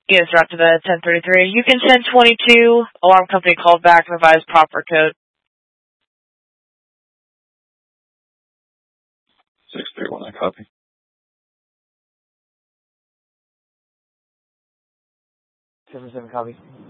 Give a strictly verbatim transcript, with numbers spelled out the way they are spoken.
Yes, route to the ten thirty-three. You can send twenty-two. Alarm company called back and revised proper code. six three one, I copy. seven seven copy.